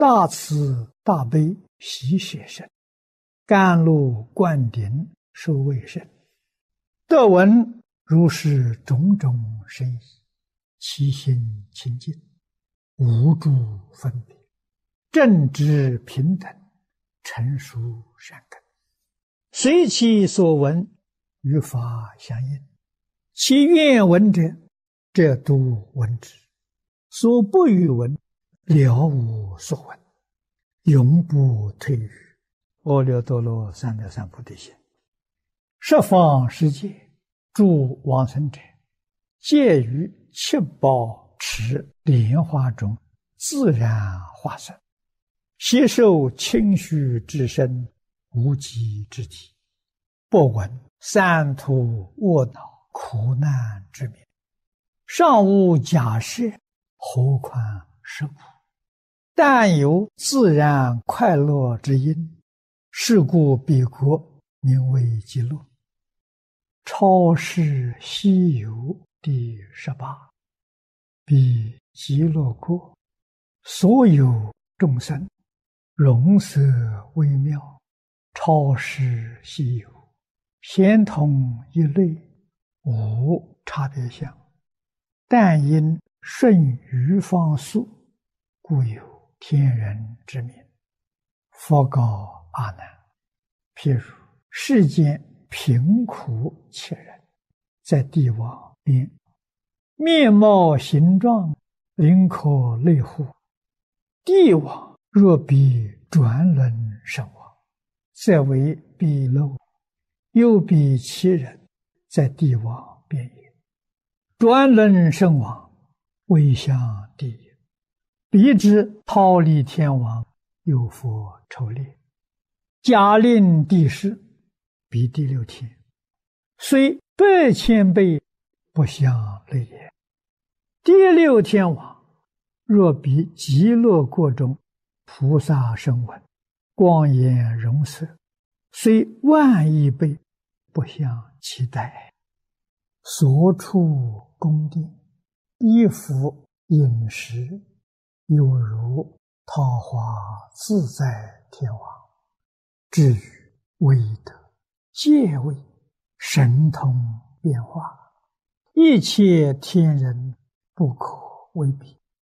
大慈大悲喜舍身，甘露灌顶受卫生。得闻如是种种深意，其心清净，无诸分别，正直平等，成熟善根，随其所闻，与法相应。其愿闻者，则度闻之；所不欲闻，了无所闻，永不退于阿耨多罗三藐三菩提心。十方世界诸往生者，皆于七宝池莲花中自然化身，悉受清虚之身，无极之体，不闻三途卧恼苦难之名，尚无假设，何况是苦？但有自然快乐之因，是故彼国名为极乐。超世西游第18，彼极乐国所有众生，容色微妙，超世西游，咸同一类，无差别相，但因顺于方速，故有天人之名。佛告阿难：譬如世间贫苦切人，在地网边，面貌形状，灵可类乎？地网若比转轮身亡，则为彼漏；又比其人，在地网边也。转轮身亡，为向地也。彼之忉利天王，有佛抽列，假令地势，彼第六天，虽100,000倍，不相类也。第六天王，若比极乐国中菩萨声闻，光颜容色，虽10000亿倍，不相期待。所处宫殿，衣服饮食，有如桃花自在天王。至于威德、戒位、神通变化，一切天人不可为比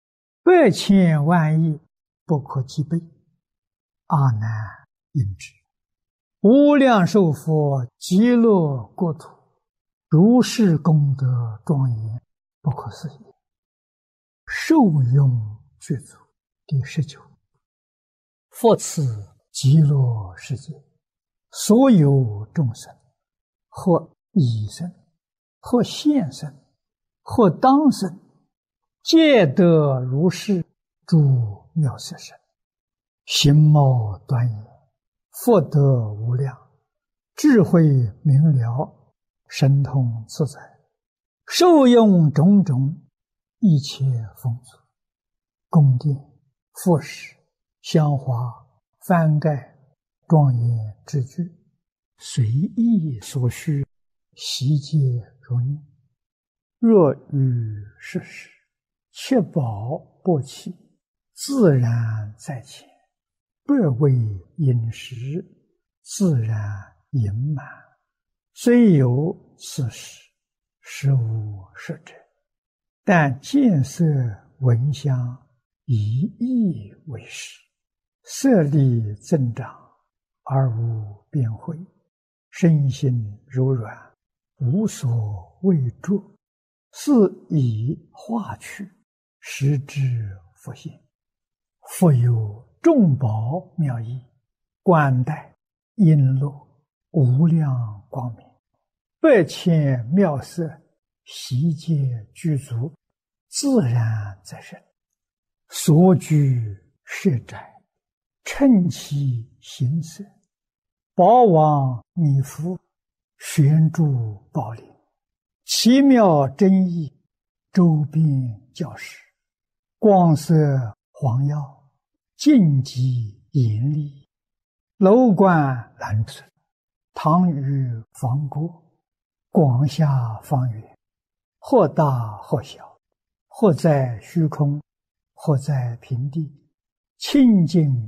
，100,000万亿不可计备。阿难应知，无量寿佛极乐国土，如是功德庄严，不可思议。受用具足第19。复次极乐世界，所有众生，或已生，或现生，或当生，皆得如是诸妙色身，形貌端严，福德无量，智慧明了，神通自在，受用种种一切丰足，宫殿、服饰、香花、幡盖、庄严之具，随意所需，悉皆如念。若于世时，七宝不起，自然在前，不为饮食，自然盈满。虽有此时，实无实者，但见色闻香，以意为实，色力增长，而无边慧，身心柔软，无所畏著，是以化去，实之复现。复有众宝妙义，冠带璎珞，无量光明，100,000妙色，悉皆具足，自然在身。所居舍宅，称其形色，宝王弥覆，悬诸宝林，奇妙真意，周边教室，光色黄耀，净极严厉，楼观蓝色，堂宇方郭，广厦方圆，或大或小，或在虚空，或在平地， 清净